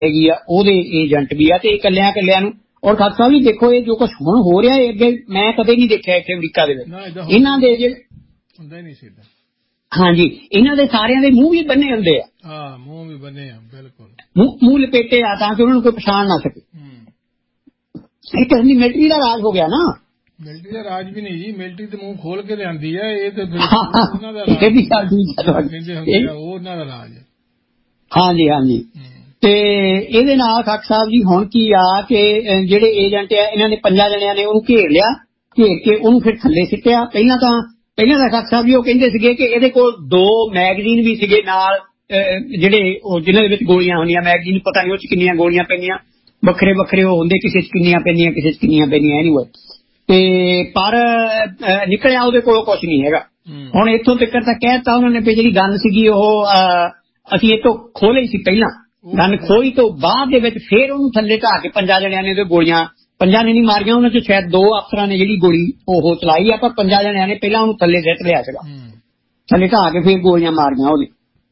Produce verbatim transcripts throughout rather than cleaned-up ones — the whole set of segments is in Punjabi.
ਹੈਗੀ ਆ ਉਹਦੇ ਏਜੰਟ ਵੀ ਆ ਤੇ ਇਕੱਲਿਆਂ ਇਕੱਲਿਆਂ ਨੂੰ। ਔਰ ਖਾਲਸਾ ਸਾਹਿਬ ਵੀ ਦੇਖੋ ਇਹ ਜੋ ਕੁਛ ਹੁਣ ਹੋ ਰਿਹਾ ਅੱਗੇ ਮੈਂ ਕਦੇ ਨਹੀਂ ਦੇਖਿਆ ਇੱਥੇ ਅਮਰੀਕਾ ਦੇ ਵਿੱਚ ਇਹਨਾਂ ਦੇ ਜਿਹੜੇ ਹਾਂਜੀ ਇਹਨਾਂ ਦੇ ਸਾਰਿਆਂ ਦੇ ਮੂੰਹ ਵੀ ਬੰਨੇ ਹੁੰਦੇ ਆ। ਹਾਂ ਮੂੰਹ ਵੀ ਬੰਨੇ ਆ ਬਿਲਕੁਲ ਮੂੰਹ ਲਪੇਟੇ ਆ ਤਾਂ ਕਿ ਉਹਨਾਂ ਨੂੰ ਕੋਈ ਪਛਾਣ ਨਾ ਸਕੇ। ਇਹ ਕਿਸਮ ਦੀ ਮਿਲਟਰੀ ਦਾ ਰਾਜ ਹੋ ਗਿਆ ਨਾ। ਮਿਲਟਰੀ ਦਾ ਰਾਜ ਵੀ ਨਹੀਂ ਜੀ ਮਿਲਟਰੀ ਤੇ ਮੂੰਹ ਖੋਲ ਕੇ ਲਿਆਂਦੀ ਹੈ ਇਹ ਤੇ ਉਹਨਾਂ ਦਾ ਰਾਜ। ਹਾਂਜੀ ਹਾਂਜੀ ਤੇ ਇਹਦੇ ਨਾਲ ਖਾਕ ਸਾਹਿਬ ਜੀ ਹੁਣ ਕੀ ਆ ਕਿ ਜਿਹੜੇ ਏਜੰਟ ਆ ਇਹਨਾਂ ਨੇ ਪੰਜਾਂ ਜਣਿਆਂ ਨੇ ਉਹਨੂੰ ਘੇਰ ਲਿਆ। ਘੇਰ ਕੇ ਉਹਨੂੰ ਫਿਰ ਥੱਲੇ ਸਿੱਟਿਆ। ਪਹਿਲਾਂ ਤਾਂ ਪਹਿਲਾਂ ਤਾਂ ਖਾਕ ਸਾਹਿਬ ਜੀ ਉਹ ਕਹਿੰਦੇ ਸੀਗੇ ਕਿ ਇਹਦੇ ਕੋਲ ਦੋ ਮੈਗਜ਼ੀਨ ਵੀ ਸੀਗੇ ਨਾਲ ਜਿਹੜੇ ਉਹ ਜਿਹਨਾਂ ਦੇ ਵਿੱਚ ਗੋਲੀਆਂ ਹੁੰਦੀਆਂ ਮੈਗਜ਼ੀਨ ਪਤਾ ਨਹੀਂ ਉਹ ਚ ਕਿੰਨੀਆਂ ਗੋਲੀਆਂ ਪੈਂਦੀਆਂ ਵੱਖਰੇ ਵੱਖਰੇ ਉਹ ਹੁੰਦੇ ਕਿਸੇ ਚ ਕਿੰਨੀਆਂ ਪੈਂਦੀਆਂ ਕਿਸੇ ਚ ਕਿੰਨੀਆਂ ਪੈਂਦੀਆਂ ਐਨੀਵੇ ਤੇ ਪਰ ਨਿਕਲਿਆ ਉਹਦੇ ਕੋਲ ਕੁਛ ਨਹੀਂ ਹੈਗਾ। ਹੁਣ ਇੱਥੋਂ ਤੱਕ ਤਾਂ ਕਹਿ ਦਿੱਤਾ ਉਹਨਾਂ ਨੇ ਵੀ ਜਿਹੜੀ ਗਨ ਸੀਗੀ ਉਹ ਅਸੀਂ ਇਹ ਤੋਂ ਖੋਹ ਲਈ ਸੀ ਪਹਿਲਾਂ ਗਨ ਖੋਈ ਤੋਂ ਬਾਅਦ ਦੇ ਵਿੱਚ ਫਿਰ ਉਹਨੂੰ ਥੱਲੇ ਢਾਹ ਕੇ ਪੰਜਾਂ ਜਣਿਆਂ ਨੇ ਉਹਦੇ ਗੋਲੀਆਂ ਪੰਜਾਂ ਨੇ ਨਹੀਂ ਮਾਰੀਆਂ ਉਹਨਾਂ ਚ ਸ਼ਾਇਦ ਦੋ ਅਫਸਰਾਂ ਨੇ ਜਿਹੜੀ ਗੋਲੀ ਉਹ ਚਲਾਈ ਆ ਪਰ ਪੰਜਾਂ ਜਣਿਆਂ ਨੇ ਪਹਿਲਾਂ ਉਹਨੂੰ ਥੱਲੇ ਸਿੱਟ ਲਿਆ ਸੀਗਾ ਥੱਲੇ ਢਾਹ ਕੇ ਫਿਰ ਗੋਲੀਆਂ ਮਾਰੀਆਂ ਉਹਦੇ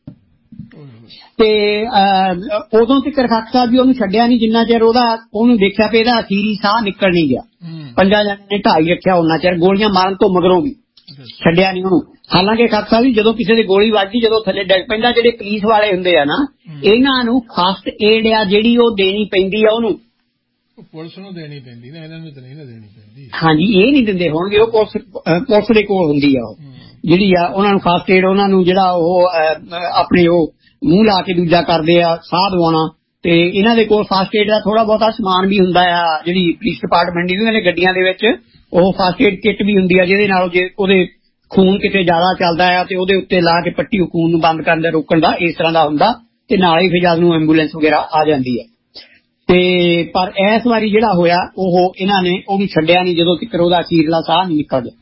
ਤੇ ਉਦੋਂ ਤੱਕ ਖਾਕ ਸਾਹਿਬ ਜੀ ਉਹਨੂੰ ਛੱਡਿਆ ਨਹੀਂ ਜਿੰਨਾ ਚਿਰ ਉਹਦਾ ਉਹਨੂੰ ਦੇਖਿਆ ਪਿਆ ਇਹਦਾ ਅਖੀਰੀ ਸਾਹ ਨਿਕਲ ਨਹੀਂ ਗਿਆ। ਪੰਜਾਂ ਜਣਿਆਂ ਨੇ ਢਾਈ ਰੱਖਿਆ ਉਹਨਾਂ ਚਿਰ ਗੋਲੀਆਂ ਮਾਰਨ ਤੋਂ ਮਗਰੋਂ ਵੀ ਛੱਡਿਆ ਨਹੀਂ ਉਹਨੂੰ। ਹਾਲਾਂਕਿ ਖਾਕ ਸਾਹਿਬ ਜੀ ਜਦੋਂ ਕਿਸੇ ਦੀ ਗੋਲੀ ਵੱਜਦੀ ਜਦੋਂ ਥੱਲੇ ਡਿੱਗ ਪੈਂਦਾ ਜਿਹੜੇ ਪੁਲਿਸ ਵਾਲੇ ਹੁੰਦੇ ਆ ਨਾ ਇਹਨਾਂ ਨੂੰ ਫਸਟ ਏਡ ਆ ਜਿਹੜੀ ਉਹ ਦੇਣੀ ਪੈਂਦੀ ਆ ਉਹਨੂੰ ਪੁਲਿਸ ਨੂੰ ਦੇਣੀ ਪੈਂਦੀ ਨਾ ਇਹਨਾਂ ਨੂੰ ਤਾਂ ਨਹੀਂ ਨਾ ਦੇਣੀ ਪੈਂਦੀ। ਹਾਂਜੀ ਇਹ ਨਹੀਂ ਦਿੰਦੇ ਹੋਣਗੇ ਉਹ ਪੁਲਿਸ ਪੁਲਿਸ ਦੇ ਕੋਲ ਹੁੰਦੀ ਆ ਉਹ ਜਿਹੜੀ ਆ ਉਹਨਾਂ ਨੂੰ ਫਸਟ ਏਡ ਉਹਨਾਂ ਨੂੰ ਜਿਹੜਾ ਉਹ ਆਪਣੇ ਉਹ ਮੂੰਹ ਲਾ ਕੇ ਦੂਜਾ ਕਰਦੇ ਆ ਸਾਹ ਦਵਾਉਣਾ ਤੇ ਇਹਨਾਂ ਦੇ ਕੋਲ ਫਸਟ ਏਡ ਦਾ ਥੋੜਾ ਬਹੁਤਾ ਸਮਾਨ ਵੀ ਹੁੰਦਾ ਆ ਜਿਹੜੀ ਪੁਲਿਸ ਡਿਪਾਰਟਮੈਂਟ ਦੀ ਉਹਨਾਂ ਨੇ ਗੱਡੀਆਂ ਦੇ ਵਿੱਚ ਉਹ ਫਸਟ ਏਡ ਕਿੱਟ ਵੀ ਹੁੰਦੀ ਆ ਜਿਹਦੇ ਨਾਲ ਜੇ ਉਹਦੇ ਖੂਨ ਕਿਤੇ ਜ਼ਿਆਦਾ ਚੱਲਦਾ ਆ ਤੇ ਉਹਦੇ ਉੱਤੇ ਲਾ ਕੇ ਪੱਟੀ ਖੂਨ ਨੂੰ ਬੰਦ ਕਰਨ ਦਾ ਰੋਕਣ ਦਾ ਇਸ ਤਰ੍ਹਾਂ ਦਾ ਹੁੰਦਾ ਤੇ ਨਾਲ ਹੀ ਫਿਰ ਜਦ ਨੂੰ ਐਂਬੂਲੈਂਸ ਵਗੈਰਾ ਆ ਜਾਂਦੀ ਹੈ। ਤੇ ਪਰ ਇਸ ਵਾਰੀ ਜਿਹੜਾ ਹੋਇਆ ਉਹ ਇਹਨਾਂ ਨੇ ਉਹਨੂੰ ਛੱਡਿਆ ਨਹੀਂ ਜਦੋਂ ਤੱਕ ਉਹਦਾ ਅਖੀਰਲਾ ਸਾਹ ਨਹੀਂ ਨਿਕਲ ਗਿਆ।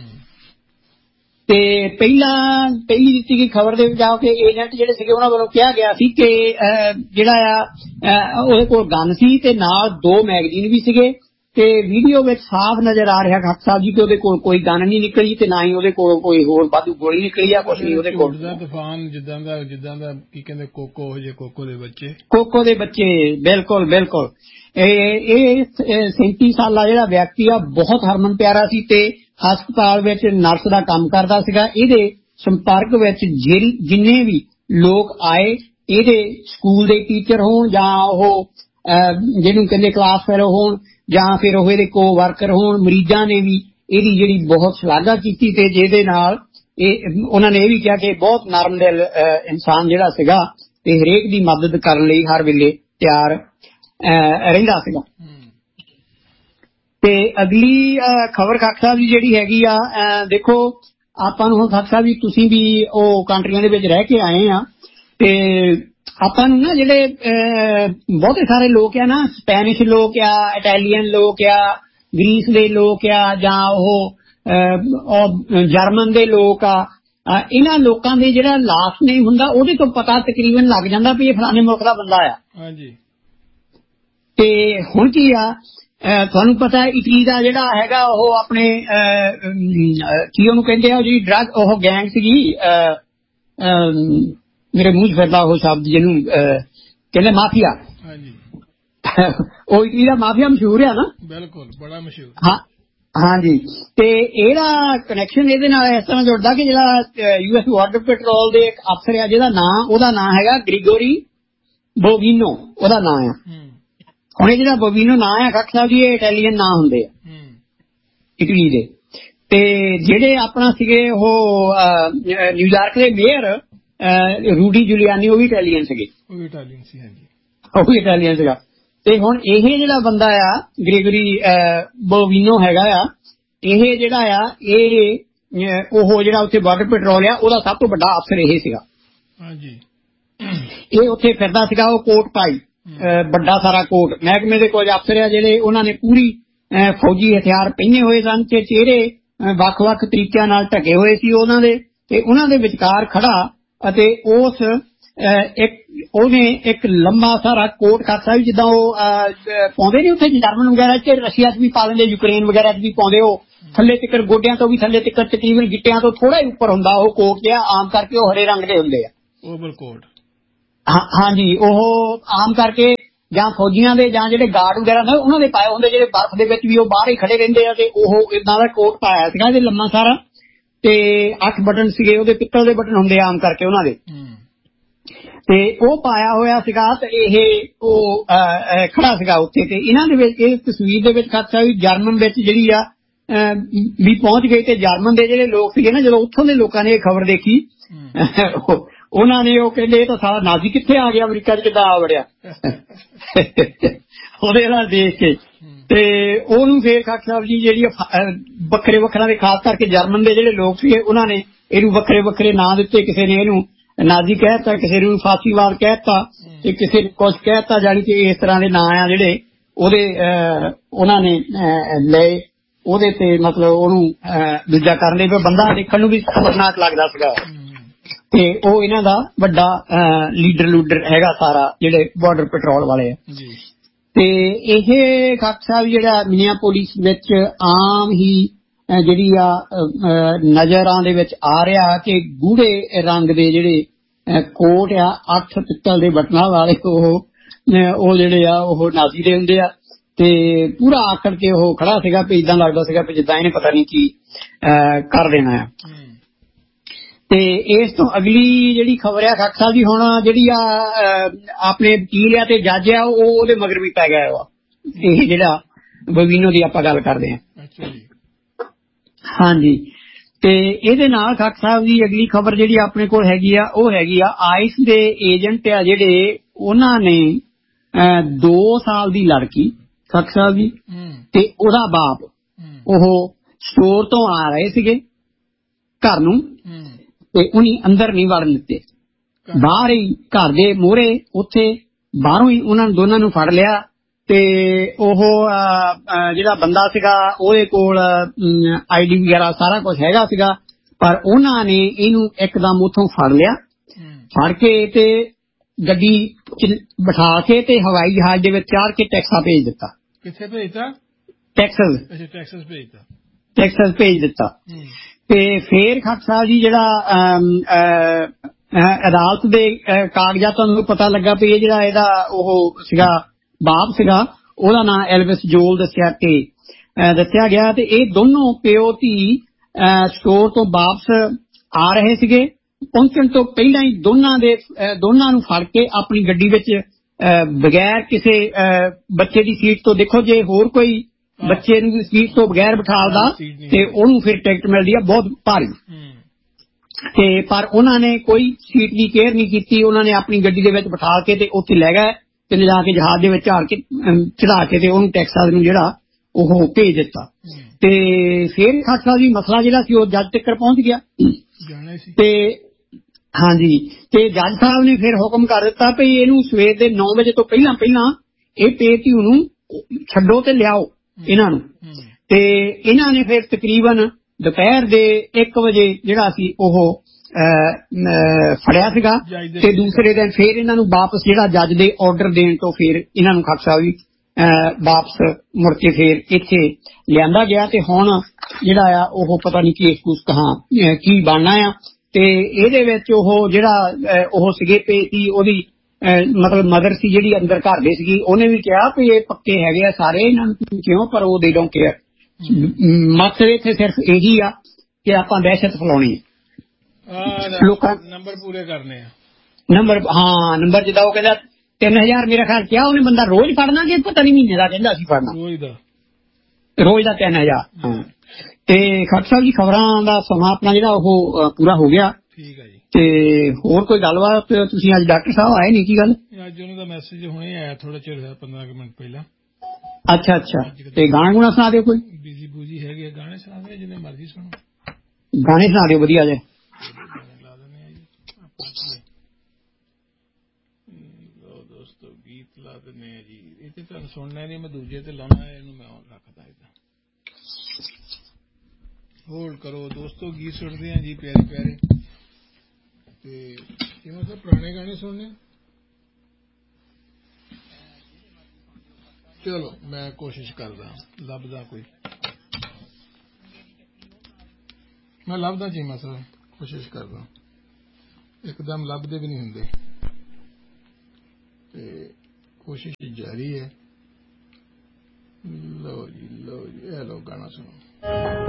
ਤੇ ਪਹਿਲਾਂ ਪਹਿਲੀ ਦਿੱਤੀ ਗਈ ਖਬਰ ਦੇ ਵਿੱਚ ਆ ਕੇ ਏਜੰਟ ਜਿਹੜੇ ਸੀਗੇ ਉਹਨਾਂ ਵੱਲੋਂ ਕਿਹਾ ਗਿਆ ਸੀ ਕਿ ਜਿਹੜਾ ਆ ਉਹਦੇ ਕੋਲ ਗਨ ਸੀ ਤੇ ਨਾਲ ਦੋ ਮੈਗਜ਼ੀਨ ਵੀ ਸੀਗੇ ਤੇ ਵੀਡੀਓ ਵਿੱਚ ਸਾਫ਼ ਨਜ਼ਰ ਆ ਰਿਹਾ ਖਾਕ ਸਾਹਿਬ ਜੀ ਕਿ ਉਹਦੇ ਕੋਲ ਕੋਈ ਗਨ ਨਹੀਂ ਨਿਕਲੀ ਤੇ ਨਾ ਹੀ ਉਹਦੇ ਕੋਲ ਕੋਈ ਹੋਰ ਵਾਧੂ ਗੋਲੀ ਨਿਕਲੀ ਆ ਕੁਛ ਨਹੀਂ ਉਹਦੇ ਕੋਲ। ਤੂਫਾਨ ਜਿੱਦਾਂ ਦਾ ਜਿੱਦਾਂ ਦਾ ਕੀ ਕਹਿੰਦੇ ਕੋਕੋ ਜੇ ਕੋਕੋ ਦੇ ਬੱਚੇ ਕੋਕੋ ਦੇ ਬੱਚੇ ਬਿਲਕੁਲ ਬਿਲਕੁਲ। ਇਹ ਸੈਂਤੀ ਸਾਲਾ ਜਿਹੜਾ ਵਿਅਕਤੀ ਆ ਬਹੁਤ ਹਰਮਨ ਪਿਆਰਾ ਸੀ ਤੇ ਹਸਪਤਾਲ ਵਿੱਚ ਨਰਸ ਦਾ ਕੰਮ ਕਰਦਾ ਸੀਗਾ। ਇਹਦੇ ਸੰਪਰਕ ਵਿੱਚ ਜਿਹੜੀ ਜਿੰਨੇ ਵੀ ਲੋਕ ਆਏ ਇਹਦੇ ਸਕੂਲ ਦੇ ਟੀਚਰ ਹੋਣ ਜਾਂ ਉਹ ਜਿਹਨੂੰ ਕਹਿੰਦੇ ਕਲਾਸ ਫੈਲੋ ਹੋਣ ਜਾਂ ਫਿਰ ਉਹ ਇਹਦੇ ਕੋ ਵਰਕਰ ਹੋਣ ਮਰੀਜ਼ਾਂ ਨੇ ਵੀ ਇਹਦੀ ਜਿਹੜੀ ਬਹੁਤ ਸ਼ਲਾਘਾ ਕੀਤੀ ਤੇ ਜਿਹਦੇ ਨਾਲ ਇਹ ਉਹਨਾਂ ਨੇ ਇਹ ਵੀ ਕਿਹਾ ਕਿ ਬਹੁਤ ਨਰਮ ਦਿਲ ਇਨਸਾਨ ਜਿਹੜਾ ਸੀਗਾ ਤੇ ਹਰੇਕ ਦੀ ਮਦਦ ਕਰਨ ਲਈ ਹਰ ਵੇਲੇ ਤਿਆਰ ਰਹਿੰਦਾ ਸੀਗਾ। ਤੇ ਅਗਲੀ ਖਬਰ ਖਾਕ ਸਾਹਿਬ ਜੀ ਜਿਹੜੀ ਹੈਗੀ ਆ ਦੇਖੋ ਆਪਾਂ ਨੂੰ ਹੁਣ ਖਾਕ ਸਾਹਿਬ ਜੀ ਤੁਸੀਂ ਵੀ ਉਹ ਕੰਟਰੀਆਂ ਦੇ ਵਿੱਚ ਰਹਿ ਕੇ ਆਏ ਆ ਤੇ ਆਪਾਂ ਨੂੰ ਨਾ ਜਿਹੜੇ ਬਹੁਤੇ ਸਾਰੇ ਲੋਕ ਆ ਨਾ ਸਪੈਨਿਸ਼ ਲੋਕ ਆ ਇਟਾਲੀਅਨ ਲੋਕ ਆ ਗਰੀਸ ਦੇ ਲੋਕ ਆ ਜਾਂ ਉਹ ਜਰਮਨ ਦੇ ਲੋਕ ਆ ਇਹਨਾਂ ਲੋਕਾਂ ਦੇ ਜਿਹੜਾ ਲਾਸਟ ਨੇਮ ਹੁੰਦਾ ਉਹਦੇ ਤੋਂ ਪਤਾ ਤਕਰੀਬਨ ਲੱਗ ਜਾਂਦਾ ਵੀ ਇਹ ਫਲਾਣੇ ਮੁਲਕ ਦਾ ਬੰਦਾ ਆ। ਹਾਂਜੀ ਤੇ ਹੁਣ ਕੀ ਆ ਤੁਹਾਨੂੰ ਪਤਾ ਇਟਲੀ ਦਾ ਜਿਹੜਾ ਹੈਗਾ ਉਹ ਆਪਣੇ ਕੀ ਉਹਨੂੰ ਕਹਿੰਦੇ ਆ ਜਿਹੜੀ ਡਰੱਗ ਉਹ ਗੈਂਗ ਸੀਗੀ ਮੇਰੇ ਮੂੰਹ ਚ ਫਿਰਦਾ ਉਹ ਸ਼ਬਦ ਜਿਹਨੂੰ ਕਹਿੰਦੇ ਮਾਫੀਆ। ਉਹ ਇਟਲੀ ਦਾ ਮਾਫੀਆ ਮਸ਼ਹੂਰ ਆ ਨਾ ਬਿਲਕੁਲ ਬੜਾ ਮਸ਼ਹੂਰ। ਹਾਂ ਹਾਂਜੀ ਤੇ ਇਹਦਾ ਕਨੈਕਸ਼ਨ ਇਹਦੇ ਨਾਲ ਇਸ ਤਰ੍ਹਾਂ ਜੁੜਦਾ ਕਿ ਜਿਹੜਾ ਯੂ ਐਸ ਵਾਟਰ ਪੈਟਰੋਲ ਦੇ ਇੱਕ ਅਫਸਰ ਆ ਜਿਹਦਾ ਨਾਂ ਉਹਦਾ ਨਾਂ ਹੈਗਾ ਗ੍ਰਿਗੋਰੀ ਬੋਵੀਨੋ ਉਹਦਾ ਨਾਂ ਆ। ਹੁਣ ਇਹ ਜਿਹੜਾ ਬੋਵੀਨੋ ਨਾਂ ਆ ਖਾਕ ਸਾਹਿਬ ਜੀ ਇਹ ਇਟਾਲੀਅਨ ਨਾਂ ਹੁੰਦੇ ਆ ਇਟਲੀ ਦੇ ਤੇ ਜਿਹੜੇ ਆਪਣਾ ਸੀਗੇ ਉਹ ਨਿਊਯਾਰਕ ਦੇ ਮੇਅਰ ਰੂਡੀ ਜੁਲੀਆਨੀ ਉਹ ਵੀ ਇਟਾਲੀਅਨ ਸੀਗੇ ਉਹ ਵੀ ਇਟਾਲੀਅਨ ਸੀ ਹਾਂਜੀ ਉਹ ਵੀ ਇਟਾਲੀਅਨ ਸੀਗਾ। ਤੇ ਹੁਣ ਇਹ ਜਿਹੜਾ ਬੰਦਾ ਆ ਗ੍ਰੇਗਰੀ ਬੋਵੀਨੋ ਹੈਗਾ ਆ ਇਹ ਜਿਹੜਾ ਆ ਇਹ ਉਹ ਜਿਹੜਾ ਉੱਥੇ ਵਾਟਰ ਪੈਟਰੋਲ ਆ ਉਹਦਾ ਸਭ ਤੋਂ ਵੱਡਾ ਅਫਸਰ ਇਹ ਸੀਗਾ। ਹਾਂਜੀ ਇਹ ਉੱਥੇ ਫਿਰਦਾ ਸੀਗਾ ਉਹ ਕੋਟ ਪਾਈ ਵੱਡਾ ਸਾਰਾ ਕੋਟ ਮਹਿਕਮੇ ਦੇ ਕੁਝ ਅਫਸਰ ਆ ਜਿਹੜੇ ਉਹਨਾਂ ਨੇ ਪੂਰੀ ਫੌਜੀ ਹਥਿਆਰ ਪਹਿਨੇ ਹੋਏ ਸਨ ਤੇ ਚਿਹਰੇ ਵੱਖ ਵੱਖ ਤਰੀਕਿਆਂ ਨਾਲ ਢਕੇ ਹੋਏ ਸੀ ਉਹਨਾਂ ਦੇ ਤੇ ਉਹਨਾਂ ਦੇ ਵਿਚਕਾਰ ਖੜਾ ਅਤੇ ਉਸ ਇੱਕ ਉਹਨੇ ਇੱਕ ਲੰਮਾ ਸਾਰਾ ਕੋਟ ਖਾਤਾ ਵੀ ਜਿੱਦਾਂ ਉਹ ਪਾਉਂਦੇ ਨੇ ਉੱਥੇ ਜਰਮਨ ਵਗੈਰਾ ਚ ਰਸ਼ੀਆ ਚ ਵੀ ਪਾ ਲੈਂਦੇ ਯੂਕਰੇਨ ਵਗੈਰਾ ਚ ਵੀ ਪਾਉਂਦੇ ਉਹ ਥੱਲੇ ਤੱਕ ਗੋਡਿਆਂ ਤੋਂ ਵੀ ਥੱਲੇ ਤੱਕ ਤਕਰੀਬਨ ਗਿੱਟਿਆਂ ਤੋਂ ਥੋੜਾ ਹੀ ਉੱਪਰ ਹੁੰਦਾ ਉਹ ਕੋਟ ਜਿਹਾ ਆਮ ਕਰਕੇ ਉਹ ਹਰੇ ਰੰਗ ਦੇ ਹੁੰਦੇ ਆ ਓਵਲ ਕੋਟ ਹਾਂਜੀ ਉਹ ਆਮ ਕਰਕੇ ਜਾਂ ਫੌਜੀਆਂ ਦੇ ਜਾਂ ਜਿਹੜੇ ਗਾਰਡ ਵਗੈਰਾ ਨੇ ਉਹਨਾਂ ਦੇ ਪਾਏ ਹੁੰਦੇ, ਜਿਹੜੇ ਬਰਫ਼ ਦੇ ਵਿੱਚ ਵੀ ਉਹ ਬਾਹਰ ਹੀ ਖੜੇ ਰਹਿੰਦੇ ਆ, ਤੇ ਉਹ ਇਦਾਂ ਦਾ ਕੋਟ ਪਾਇਆ ਸੀਗਾ ਇਹਦੇ ਲੰਮਾ ਸਾਰਾ, ਤੇ ਅੱਠ ਬਟਨ ਸੀਗੇ ਉਹਦੇ, ਪਿੱਤਲ ਦੇ ਬਟਨ ਹੁੰਦੇ ਆਮ ਕਰਕੇ ਉਹਨਾਂ ਦੇ, ਤੇ ਉਹ ਪਾਇਆ ਹੋਇਆ ਸੀਗਾ। ਤੇ ਇਹ ਉਹ ਖੜਾ ਸੀਗਾ ਉੱਥੇ, ਤੇ ਇਹਨਾਂ ਦੇ ਵਿੱਚ ਇਸ ਤਸਵੀਰ ਦੇ ਵਿੱਚ ਖਾਸਾ ਵੀ ਜਰਮਨ ਵਿੱਚ ਜਿਹੜੀ ਆ ਵੀ ਪਹੁੰਚ ਗਏ, ਤੇ ਜਰਮਨ ਦੇ ਜਿਹੜੇ ਲੋਕ ਸੀਗੇ ਨਾ, ਜਦੋਂ ਉੱਥੋਂ ਦੇ ਲੋਕਾਂ ਨੇ ਇਹ ਖਬਰ ਦੇਖੀ ਉਹਨਾਂ ਨੇ ਉਹ ਕਹਿੰਦੇ ਇਹ ਤਾਂ ਸਾਰਾ ਨਾਜ਼ੀ ਕਿੱਥੇ ਆ ਗਿਆ, ਅਮਰੀਕਾ ਚ ਕਿੱਦਾਂ ਆ ਵੜਿਆ ਉਹਦੇ ਨਾਲ ਦੇਖ ਕੇ। ਤੇ ਉਹਨੂੰ ਫੇਰ ਖਾਕ ਸਾਹਿਬ ਜੀ ਜਿਹੜੀ ਵੱਖਰੇ ਵੱਖਰਾ ਦੇ ਖਾਸ ਕਰਕੇ ਜਰਮਨ ਦੇ ਜਿਹੜੇ ਲੋਕ ਸੀਗੇ ਉਹਨਾਂ ਨੇ ਇਹਨੂੰ ਵੱਖਰੇ ਵੱਖਰੇ ਨਾਂ ਦਿੱਤੇ। ਕਿਸੇ ਨੇ ਇਹਨੂੰ ਨਾਜ਼ੀ ਕਹਿਤਾ, ਕਿਸੇ ਨੂੰ ਫਾਸੀਵਾਦ ਕਹਿਤਾ, ਤੇ ਕਿਸੇ ਨੇ ਕੁਛ ਕਹਿਤਾ, ਜਾਣੀ ਕਿ ਇਸ ਤਰ੍ਹਾਂ ਦੇ ਨਾਂ ਆ ਜਿਹੜੇ ਉਹਦੇ ਉਹਨਾਂ ਨੇ ਲਏ ਉਹਦੇ ਤੇ, ਮਤਲਬ ਉਹਨੂੰ ਦੂਜਾ ਕਰਨ ਲਈ। ਬੰਦਾ ਦੇਖਣ ਨੂੰ ਵੀ ਖਤਰਨਾਕ ਲੱਗਦਾ ਸੀਗਾ, ਤੇ ਉਹ ਇਹਨਾਂ ਦਾ ਵੱਡਾ ਲੀਡਰ ਲੂਡਰ ਹੈਗਾ ਸਾਰਾ, ਜਿਹੜੇ ਬਾਰਡਰ ਪੈਟਰੋਲ ਵਾਲੇ ਆ। ਤੇ ਇਹ ਖਾਕ ਸਾਹਿਬ ਜਿਹੜਾ ਮਿਨੀਆਪੋਲਿਸ ਵਿੱਚ ਆਮ ਹੀ ਜਿਹੜੀ ਆ ਨਜ਼ਰਾਂ ਦੇ ਵਿੱਚ ਆ ਰਿਹਾ ਕਿ ਗੂੜੇ ਰੰਗ ਦੇ ਜਿਹੜੇ ਕੋਟ ਆ, ਅੱਠ ਪਿੱਤਲ ਦੇ ਬਟਨਾਂ ਵਾਲੇ, ਉਹ ਉਹ ਜਿਹੜੇ ਆ ਉਹ ਨਾਜ਼ੀ ਦੇ ਹੁੰਦੇ ਆ। ਤੇ ਪੂਰਾ ਆਕੜ ਕੇ ਉਹ ਖੜਾ ਸੀਗਾ, ਵੀ ਇਦਾਂ ਲੱਗਦਾ ਸੀਗਾ ਵੀ ਜਿੱਦਾਂ ਇਹਨੇ ਪਤਾ ਨਹੀਂ ਕੀ ਕਰ ਦੇਣਾ ਆ। ਤੇ ਇਸ ਤੋਂ ਅਗਲੀ ਜਿਹੜੀ ਖਬਰ ਆ ਖਾਕ ਸਾਹਿਬ ਜੀ, ਹੁਣ ਜਿਹੜੀ ਆ ਆਪਣੇ ਵਕੀਲ ਆ ਤੇ ਜੱਜ ਆ ਉਹ ਉਹਦੇ ਮਗਰ ਵੀ ਪੈ ਗਿਆ ਵਾ, ਇਹ ਜਿਹੜਾ ਬਵੀਨੋ ਦੀ ਆਪਾਂ ਗੱਲ ਕਰਦੇ ਹਾਂ। ਹਾਂਜੀ, ਤੇ ਇਹਦੇ ਨਾਲ ਖਾਕ ਸਾਹਿਬ ਜੀ ਅਗਲੀ ਖਬਰ ਜਿਹੜੀ ਆਪਣੇ ਕੋਲ ਹੈਗੀ ਆ ਉਹ ਹੈਗੀ ਆ ਆਈਸ ਦੇ ਏਜੰਟ ਆ ਜਿਹੜੇ, ਉਹਨਾਂ ਨੇ ਦੋ ਸਾਲ ਦੀ ਲੜਕੀ ਖਾਕ ਸਾਹਿਬ ਜੀ ਤੇ ਉਹਦਾ ਬਾਪ ਉਹ ਸਟੋਰ ਤੋਂ ਆ ਰਹੇ ਸੀਗੇ ਘਰ ਨੂੰ, ਤੇ ਉਹਨੀ ਅੰਦਰ ਨਹੀਂ ਵੜਨ ਦਿੱਤੇ, ਬਾਹਰ ਹੀ ਘਰ ਦੇ ਮੂਹਰੇ ਉੱਥੇ ਬਾਹਰੋਂ ਹੀ ਉਹਨਾਂ ਨੂੰ ਦੋਨਾਂ ਨੂੰ ਫੜ ਲਿਆ। ਤੇ ਉਹ ਜਿਹੜਾ ਬੰਦਾ ਸੀਗਾ ਉਹਦੇ ਕੋਲ ਆਈ ਡੀ ਵਗੈਰਾ ਸਾਰਾ ਕੁਝ ਹੈਗਾ ਸੀਗਾ, ਪਰ ਉਹਨਾਂ ਨੇ ਇਹਨੂੰ ਇੱਕਦਮ ਉੱਥੋਂ ਫੜ ਲਿਆ, ਫੜ ਕੇ ਤੇ ਗੱਡੀ ਬਿਠਾ ਕੇ ਤੇ ਹਵਾਈ ਜਹਾਜ਼ ਦੇ ਵਿੱਚ ਚਾੜ ਕੇ ਟੈਕਸਾਸ ਭੇਜ ਦਿੱਤਾ। ਕਿੱਥੇ ਭੇਜਤਾ? ਟੈਕਸਾਸ। ਅੱਛਾ, ਟੈਕਸਾਸ ਭੇਜਤਾ। ਟੈਕਸਾਸ ਭੇਜ ਦਿੱਤਾ। ਤੇ ਫੇਰ ਖਾਕ ਸਾਹਿਬ ਜੀ ਜਿਹੜਾ ਅਦਾਲਤ ਦੇ ਕਾਗਜ਼ਾਤਾਂ ਨੂੰ ਪਤਾ ਲੱਗਾ ਵੀ ਇਹ ਜਿਹੜਾ ਇਹਦਾ ਉਹ ਸੀਗਾ ਬਾਪ ਸੀਗਾ, ਉਹਦਾ ਨਾਂ ਐਲਵਿਸ ਜੋਲ ਦੱਸਿਆ ਕਿ ਦੱਸਿਆ ਗਿਆ। ਤੇ ਇਹ ਦੋਨੋਂ ਪਿਓ ਧੀ ਸਟੋਰ ਤੋਂ ਵਾਪਸ ਆ ਰਹੇ ਸੀਗੇ, ਪਹੁੰਚਣ ਤੋਂ ਪਹਿਲਾਂ ਹੀ ਦੋਨਾਂ ਦੇ ਦੋਨਾਂ ਨੂੰ ਫੜ ਕੇ ਆਪਣੀ ਗੱਡੀ ਵਿੱਚ ਬਗੈਰ ਕਿਸੇ ਬੱਚੇ ਦੀ ਸੀਟ ਤੋਂ, ਦੇਖੋ ਜੇ ਹੋਰ ਕੋਈ ਬੱਚੇ ਨੂੰ ਸੀਟ ਤੋਂ ਬਗੈਰ ਬਿਠਾਲਦਾ ਤੇ ਉਹਨੂੰ ਫਿਰ ਟਿਕਟ ਮਿਲਦੀ ਆ ਬਹੁਤ ਭਾਰੀ, ਤੇ ਪਰ ਉਹਨਾਂ ਨੇ ਕੋਈ ਸੀਟ ਦੀ ਕੇਅਰ ਨਹੀਂ ਕੀਤੀ, ਉਹਨਾਂ ਨੇ ਆਪਣੀ ਗੱਡੀ ਦੇ ਵਿੱਚ ਬਿਠਾ ਕੇ ਤੇ ਉੱਥੇ ਲੈ ਗਏ ਤੇ ਲਿਜਾ ਕੇ ਜਹਾਜ਼ ਦੇ ਵਿੱਚ ਝਾੜ ਕੇ ਚੜਾ ਕੇ ਤੇ ਉਹਨੂੰ ਟੈਕਸਾਸ ਨੂੰ ਜਿਹੜਾ ਉਹ ਭੇਜ ਦਿੱਤਾ। ਤੇ ਫਿਰ ਖਾਸਾ ਜੀ ਮਸਲਾ ਜਿਹੜਾ ਸੀ ਉਹ ਜੱਜ ਤੱਕ ਪਹੁੰਚ ਗਿਆ। ਤੇ ਹਾਂਜੀ, ਤੇ ਜੱਜ ਸਾਹਿਬ ਨੇ ਫਿਰ ਹੁਕਮ ਕਰ ਦਿੱਤਾ ਵੀ ਇਹਨੂੰ ਸਵੇਰ ਦੇ ਨੌ ਵਜੇ ਤੋਂ ਪਹਿਲਾਂ ਪਹਿਲਾਂ ਇਹ ਪੇਟੀ ਨੂੰ ਛੱਡੋ ਤੇ ਲਿਆਓ ਇਹਨਾਂ ਨੂੰ। ਤੇ ਇਹਨਾਂ ਨੇ ਫਿਰ ਤਕਰੀਬਨ ਦੁਪਹਿਰ ਦੇ ਇੱਕ ਵਜੇ ਜਿਹੜਾ ਸੀ ਉਹ ਫੜਿਆ ਸੀਗਾ, ਤੇ ਦੂਸਰੇ ਦਿਨ ਫਿਰ ਇਹਨਾਂ ਨੂੰ ਵਾਪਸ ਜਿਹੜਾ ਜੱਜ ਦੇ ਆਰਡਰ ਦੇਣ ਤੋਂ ਫਿਰ ਇਹਨਾਂ ਨੂੰ ਖਾਕ ਸਾਹਿਬ ਵੀ ਵਾਪਸ ਮੁੜ ਕੇ ਫਿਰ ਇੱਥੇ ਲਿਆਂਦਾ ਗਿਆ। ਤੇ ਹੁਣ ਜਿਹੜਾ ਆ ਉਹ ਪਤਾ ਨਹੀਂ ਕੇਸ ਕੂਸ ਕਹਾਂ ਕੀ ਬਣਨਾ ਆ। ਤੇ ਇਹਦੇ ਵਿੱਚ ਉਹ ਜਿਹੜਾ ਉਹ ਸੀਗੇ ਪੇਟੀ ਉਹਦੀ ਮਤਲਬ ਮਦਰ ਸੀ ਜਿਹੜੀ ਅੰਦਰ ਘਰ ਦੇ ਸੀਗੀ, ਉਹਨੇ ਵੀ ਕਿਹਾ ਵੀ ਇਹ ਪੱਕੇ ਹੈਗੇ ਆ ਸਾਰੇ, ਇਹਨਾਂ ਨੂੰ ਕਿਉਂ, ਪਰ ਉਹ ਦੇ ਡੋਂਟ ਕੇਅਰ। ਮਕਸਦ ਇੱਥੇ ਸਿਰਫ ਇਹੀ ਆ ਕਿ ਆਪਾਂ ਦਹਿਸ਼ਤ ਫੈਲਾਉਣੀ ਹੈ, ਲੋਕਾਂ ਨੰਬਰ ਪੂਰੇ ਕਰਨੇ ਆ। ਨੰਬਰ ਹਾਂ ਨੰਬਰ ਜਿੱਦਾਂ ਉਹ ਕਹਿੰਦਾ ਤਿੰਨ ਹਜ਼ਾਰ ਮੇਰਾ ਖਿਆਲ ਕਿਹਾ ਉਹਨੇ ਬੰਦਾ ਰੋਜ਼ ਫੜਨਾ ਕਿ ਪਤਾ ਨਹੀਂ ਮਹੀਨੇ ਦਾ ਕਹਿੰਦਾ ਅਸੀਂ ਫੜਨਾ, ਰੋਜ਼ ਦਾ ਰੋਜ਼ ਦਾ ਤਿੰਨ ਹਜ਼ਾਰ। ਹਾਂ, ਤੇ ਖਾਕ ਸਾਹਿਬ ਜੀ ਖਬਰਾਂ ਦਾ ਸਮਾਂ ਆਪਣਾ ਜਿਹੜਾ ਉਹ ਪੂਰਾ ਹੋ ਗਿਆ। ਠੀਕ ਹੈ ਜੀ। ਤੇ ਹੋਰ ਕੋਈ ਗੱਲਬਾਤ? ਤੁਸੀਂ ਅੱਜ ਡਾਕਟਰ ਸਾਹਿਬ ਆਏ ਨਹੀਂ, ਕੀ ਗੱਲ? ਅੱਜ ਉਹਨਾਂ ਦਾ ਮੈਸੇਜ ਹੁਣੇ ਆਇਆ ਥੋੜਾ ਚਿਰ ਹੋਇਆ, ਪੰਦਰਾਂ ਕੁ ਮਿੰਟ ਪਹਿਲਾਂ। ਅੱਛਾ ਅੱਛਾ, ਤੇ ਗਾਣਾ ਗੁਣਾ ਸੁਣਾ ਦਿਓ ਕੋਈ। ਬਿਜੀ ਬੂਜੀ ਹੈਗੇ, ਗਾਣੇ ਸੁਣਾ ਦਿਓ ਜਿੰਨੇ ਮਰਜ਼ੀ ਸੁਣੋ। ਗਾਣੇ ਸੁਣਾ ਦਿਓ ਵਧੀਆ ਜੇ। ਲਾ ਦਿੰਦੇ ਆ ਜੀ ਆਪਾਂ ਦੋਸਤੋ, ਗੀਤ ਲਾ ਦਿੰਦੇ ਆ ਜੀ। ਇਹ ਤੇ ਤੁਹਾਨੂੰ ਸੁਣਨਾ ਨਹੀਂ, ਮੈਂ ਦੂਜੇ ਤੇ ਲਾਉਣਾ, ਇਹਨੂੰ ਮੈਂ ਰੱਖਦਾ ਏਦਾਂ। ਹੋਲਡ ਕਰੋ ਦੋਸਤੋ, ਗੀਤ ਸੁਣਦੇ ਆ ਜੀ ਪਿਆਰੇ ਪਿਆਰੇ। ਤੇ ਕਿਵੇਂ ਸਰ ਪੁਰਾਣੇ ਗਾਣੇ ਸੁਣਨੇ? ਚਲੋ ਮੈਂ ਕੋਸ਼ਿਸ਼ ਕਰਦਾ, ਲੱਭਦਾ ਕੋਈ, ਮੈਂ ਲੱਭਦਾ ਜੀ, ਮੈਂ ਸਰ ਕੋਸ਼ਿਸ਼ ਕਰਦਾ, ਇੱਕਦਮ ਲੱਭਦੇ ਵੀ ਨਹੀਂ ਹੁੰਦੇ। कोशिश जारी है। लो जी लो जी, लो गाना सुनो।